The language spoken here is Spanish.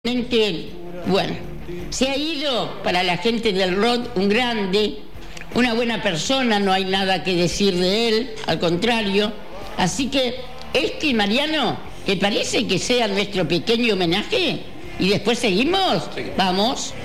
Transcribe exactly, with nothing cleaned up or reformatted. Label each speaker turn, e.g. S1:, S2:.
S1: Bueno, se ha ido para la gente del rock un grande, una buena persona, no hay nada que decir de él, al contrario. Así que este, Mariano, ¿te parece que sea nuestro pequeño homenaje? ¿Y después seguimos?
S2: Sí.
S1: Vamos.